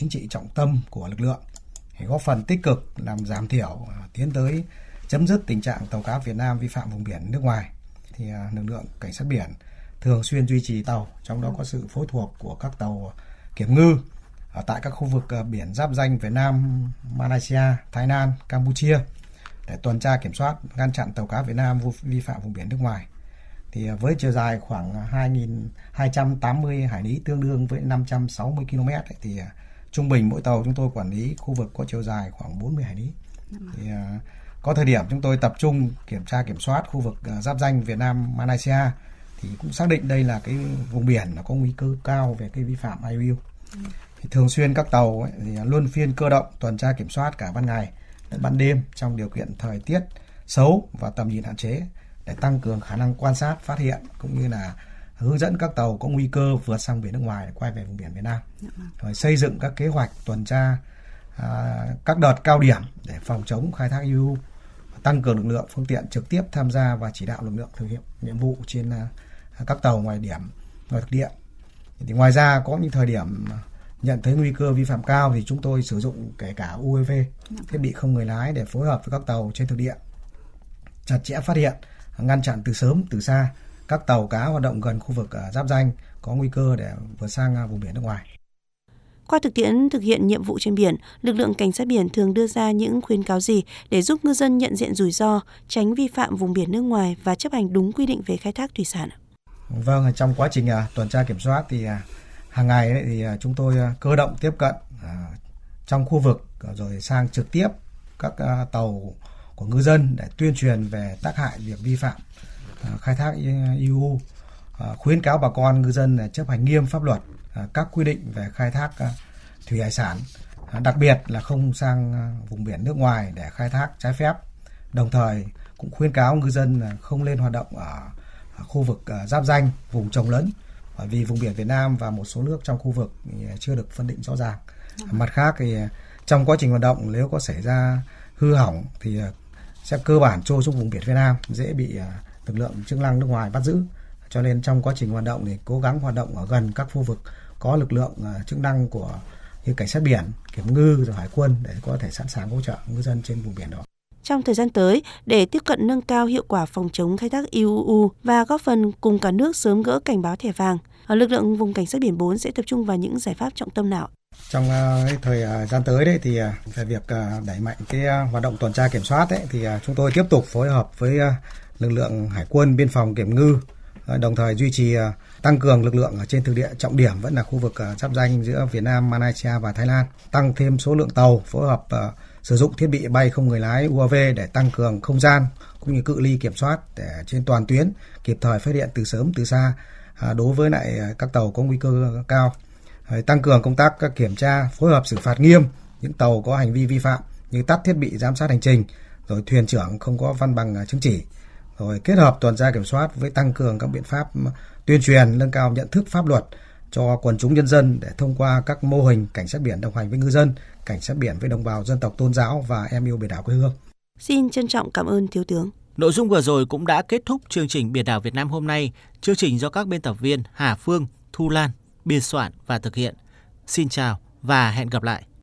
chính trị trọng tâm của lực lượng, góp phần tích cực làm giảm thiểu, tiến tới chấm dứt tình trạng tàu cá Việt Nam vi phạm vùng biển nước ngoài. Thì lực lượng cảnh sát biển thường xuyên duy trì tàu, trong đó có sự phối thuộc của các tàu kiểm ngư ở tại các khu vực biển giáp ranh Việt Nam, Malaysia, Thái Lan, Campuchia để tuần tra kiểm soát, ngăn chặn tàu cá Việt Nam vi phạm vùng biển nước ngoài. Thì với chiều dài khoảng 2.280 hải lý, tương đương với 560 km thì trung bình mỗi tàu chúng tôi quản lý khu vực có chiều dài khoảng 40 hải lý. Thì có thời điểm chúng tôi tập trung kiểm tra kiểm soát khu vực giáp ranh Việt Nam, Malaysia thì cũng xác định đây là cái vùng biển có nguy cơ cao về cái vi phạm IUU. Thì thường xuyên các tàu thì luân phiên cơ động tuần tra kiểm soát cả ban ngày lẫn ban đêm trong điều kiện thời tiết xấu và tầm nhìn hạn chế để tăng cường khả năng quan sát, phát hiện cũng như là hướng dẫn các tàu có nguy cơ vượt sang biển nước ngoài để quay về vùng biển Việt Nam. Rồi xây dựng các kế hoạch tuần tra các đợt cao điểm để phòng chống khai thác IUU, tăng cường lực lượng phương tiện trực tiếp tham gia và chỉ đạo lực lượng thực hiện nhiệm vụ trên các tàu ngoài thực địa. Thì ngoài ra có những thời điểm nhận thấy nguy cơ vi phạm cao thì chúng tôi sử dụng kể cả UAV, thiết bị không người lái để phối hợp với các tàu trên thực địa, chặt chẽ phát hiện, ngăn chặn từ sớm từ xa các tàu cá hoạt động gần khu vực giáp ranh có nguy cơ để vượt sang vùng biển nước ngoài. Qua thực tiễn thực hiện nhiệm vụ trên biển, lực lượng cảnh sát biển thường đưa ra những khuyến cáo gì để giúp ngư dân nhận diện rủi ro, tránh vi phạm vùng biển nước ngoài và chấp hành đúng quy định về khai thác thủy sản? Vâng, trong quá trình tuần tra kiểm soát thì hàng ngày thì chúng tôi cơ động tiếp cận trong khu vực rồi sang trực tiếp các tàu của ngư dân để tuyên truyền về tác hại việc vi phạm khai thác IUU, khuyến cáo bà con ngư dân chấp hành nghiêm pháp luật, các quy định về khai thác thủy hải sản, đặc biệt là không sang vùng biển nước ngoài để khai thác trái phép. Đồng thời cũng khuyến cáo ngư dân không lên hoạt động ở khu vực giáp ranh, vùng trồng lấn, bởi vì vùng biển Việt Nam và một số nước trong khu vực chưa được phân định rõ ràng. Mặt khác thì trong quá trình hoạt động nếu có xảy ra hư hỏng thì sẽ cơ bản trôi xuống vùng biển Việt Nam, dễ bị lực lượng chức năng nước ngoài bắt giữ. Cho nên trong quá trình hoạt động thì cố gắng hoạt động ở gần các khu vực có lực lượng chức năng của như cảnh sát biển, kiểm ngư rồi hải quân để có thể sẵn sàng hỗ trợ ngư dân trên vùng biển đó. Trong thời gian tới, để tiếp cận nâng cao hiệu quả phòng chống khai thác IUU và góp phần cùng cả nước sớm gỡ cảnh báo thẻ vàng, lực lượng vùng cảnh sát biển 4 sẽ tập trung vào những giải pháp trọng tâm nào? Trong thời gian tới đấy thì về việc đẩy mạnh cái hoạt động tuần tra kiểm soát đấy thì chúng tôi tiếp tục phối hợp với lực lượng hải quân, biên phòng, kiểm ngư, đồng thời duy trì tăng cường lực lượng ở trên thực địa trọng điểm vẫn là khu vực giáp ranh giữa Việt Nam, Malaysia và Thái Lan, tăng thêm số lượng tàu, phối hợp sử dụng thiết bị bay không người lái UAV để tăng cường không gian cũng như cự ly kiểm soát để trên toàn tuyến kịp thời phát hiện từ sớm từ xa đối với lại các tàu có nguy cơ cao. Tăng cường công tác kiểm tra, phối hợp xử phạt nghiêm những tàu có hành vi vi phạm như tắt thiết bị giám sát hành trình, rồi thuyền trưởng không có văn bằng chứng chỉ, rồi kết hợp tuần tra kiểm soát với tăng cường các biện pháp tuyên truyền, nâng cao nhận thức pháp luật cho quần chúng nhân dân để thông qua các mô hình cảnh sát biển đồng hành với ngư dân, cảnh sát biển với đồng bào dân tộc tôn giáo và em yêu biển đảo quê hương. Xin trân trọng cảm ơn Thiếu tướng. Nội dung vừa rồi cũng đã kết thúc chương trình Biển đảo Việt Nam hôm nay. Chương trình do các biên tập viên Hà Phương, Thu Lan biên soạn và thực hiện. Xin chào và hẹn gặp lại.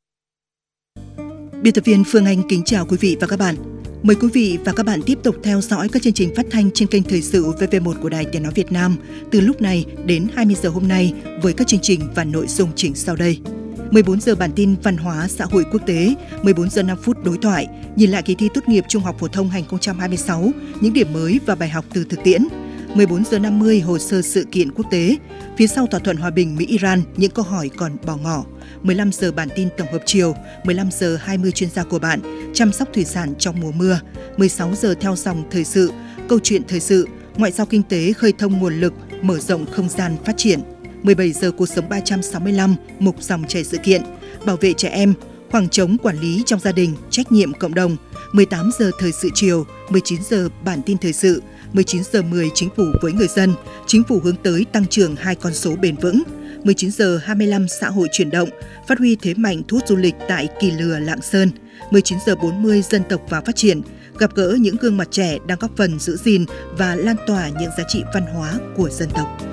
Biên tập viên Phương Anh kính chào quý vị và các bạn. Mời quý vị và các bạn tiếp tục theo dõi các chương trình phát thanh trên kênh Thời sự VV1 của Đài Tiếng nói Việt Nam từ lúc này đến 20 giờ hôm nay với các chương trình và nội dung chính sau đây. 14 giờ bản tin văn hóa xã hội quốc tế, 14 giờ 5 phút đối thoại, nhìn lại kỳ thi tốt nghiệp trung học phổ thông 2026, những điểm mới và bài học từ thực tiễn. 14 giờ 50 hồ sơ sự kiện quốc tế, phía sau thỏa thuận hòa bình Mỹ-Iran, những câu hỏi còn bỏ ngỏ. 15 giờ bản tin tổng hợp chiều, 15 giờ 20 chuyên gia của bạn, chăm sóc thủy sản trong mùa mưa. 16 giờ theo dòng thời sự, câu chuyện thời sự, ngoại giao kinh tế khơi thông nguồn lực, mở rộng không gian phát triển. 17 giờ cuộc sống 365, mục dòng chảy sự kiện, bảo vệ trẻ em, khoảng trống quản lý trong gia đình, trách nhiệm cộng đồng. 18 giờ thời sự chiều, 19 giờ bản tin thời sự, 19 giờ 10 chính phủ với người dân, chính phủ hướng tới tăng trưởng 2 con số bền vững. 19 giờ 25 xã hội chuyển động, phát huy thế mạnh thu hút du lịch tại Kỳ Lừa, Lạng Sơn. 19 giờ 40 dân tộc và phát triển, gặp gỡ những gương mặt trẻ đang góp phần giữ gìn và lan tỏa những giá trị văn hóa của dân tộc.